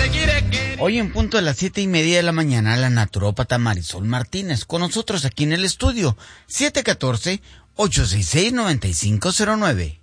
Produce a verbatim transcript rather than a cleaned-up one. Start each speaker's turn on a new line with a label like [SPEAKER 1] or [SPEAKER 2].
[SPEAKER 1] Hoy en punto de las siete y media de la mañana, la naturópata Marisol Martínez, con nosotros aquí en el estudio, siete uno cuatro, ocho seis seis, nueve cinco cero nueve.